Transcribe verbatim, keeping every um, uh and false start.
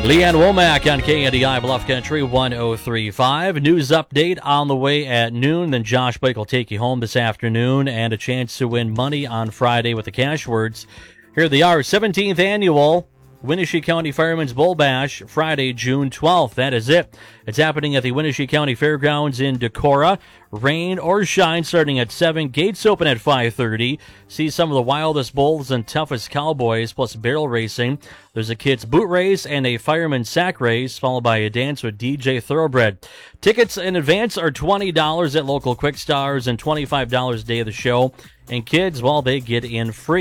Leanne Womack on K N D I Bluff Country one oh three point five. News update on the way at noon. Then Josh Blake will take you home this afternoon and a chance to win money on Friday with the cash words. Here they are. seventeenth Annual Winnebago County Firemen's Bull Bash, Friday, June twelfth. That is it. It's happening at the Winnebago County Fairgrounds in Decorah. Rain or shine starting at seven. Gates open at five thirty. See some of the wildest bulls and toughest cowboys, plus barrel racing. There's a kids boot race and a fireman sack race, followed by a dance with D J Thoroughbred. Tickets in advance are twenty dollars at local Quick Stars and twenty-five dollars a day of the show. And kids, well, they get in free.